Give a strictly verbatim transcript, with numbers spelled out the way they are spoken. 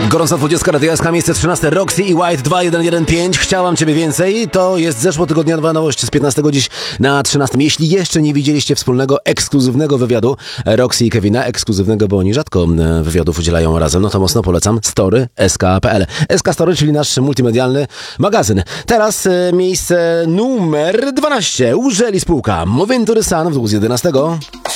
Gorąca dwudziestka Radio S K, miejsce trzynaste, Roxy i White dwa jeden jeden pięć. Chciałam ciebie więcej. To jest zeszłotygodniowa nowość z piętnastego dziś na trzynastym. Jeśli jeszcze nie widzieliście wspólnego, ekskluzywnego wywiadu Roxy i Kevina, ekskluzywnego, bo oni rzadko wywiadów udzielają razem, no to mocno polecam. Story S K kropka P L. S K Story, czyli nasz multimedialny magazyn. Teraz e, miejsce numer dwanaście. Użeli spółka Moving to the Sun w dół z jedenastego.